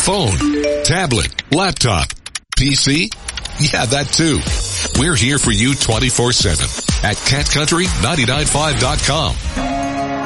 phone, tablet, laptop, PC? Yeah, that too. We're here for you 24/7 at CatCountry995.com.